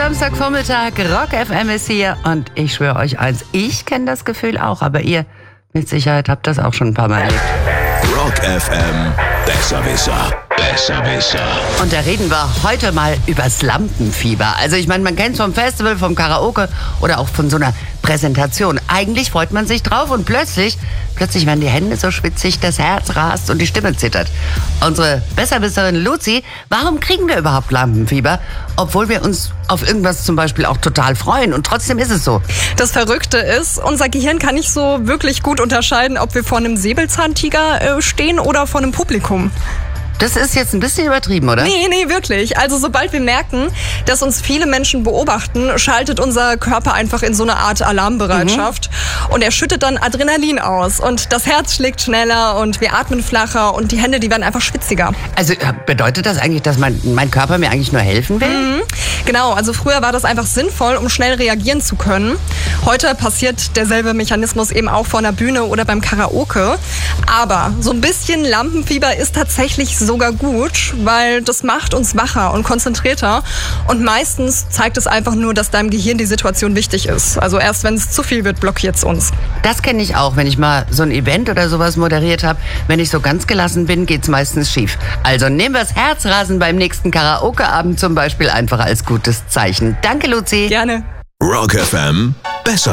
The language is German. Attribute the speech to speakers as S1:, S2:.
S1: Samstagvormittag, Rock FM ist hier und ich schwöre euch eins, ich kenne das Gefühl auch, aber ihr mit Sicherheit habt das auch schon ein paar Mal erlebt.
S2: Rock FM, Besserwisser. Besserwisser.
S1: Und da reden wir heute mal übers Lampenfieber. Also ich meine, man kennt es vom Festival, vom Karaoke oder auch von so einer Präsentation. Eigentlich freut man sich drauf und plötzlich werden die Hände so schwitzig, das Herz rast und die Stimme zittert. Unsere Besserwisserin Luzi, warum kriegen wir überhaupt Lampenfieber, obwohl wir uns auf irgendwas zum Beispiel auch total freuen und trotzdem ist es so?
S3: Das Verrückte ist, unser Gehirn kann nicht so wirklich gut unterscheiden, ob wir vor einem Säbelzahntiger stehen oder vor einem Publikum.
S1: Das ist jetzt ein bisschen übertrieben, oder?
S3: Nee, wirklich. Also sobald wir merken, dass uns viele Menschen beobachten, schaltet unser Körper einfach in so eine Art Alarmbereitschaft. Und er schüttet dann Adrenalin aus. Und das Herz schlägt schneller und wir atmen flacher und die Hände, die werden einfach schwitziger.
S1: Also bedeutet das eigentlich, dass mein Körper mir eigentlich nur helfen will?
S3: Genau, also früher war das einfach sinnvoll, um schnell reagieren zu können. Heute passiert derselbe Mechanismus eben auch vor einer Bühne oder beim Karaoke. Aber so ein bisschen Lampenfieber ist tatsächlich sogar gut, weil das macht uns wacher und konzentrierter. Und meistens zeigt es einfach nur, dass deinem Gehirn die Situation wichtig ist. Also erst wenn es zu viel wird, blockiert es uns.
S1: Das kenne ich auch, wenn ich mal so ein Event oder sowas moderiert habe. Wenn ich so ganz gelassen bin, geht's meistens schief. Also nehmen wir das Herzrasen beim nächsten Karaoke-Abend zum Beispiel einfach als gutes Zeichen. Danke, Luzi.
S3: Gerne.
S2: Rock FM, besser.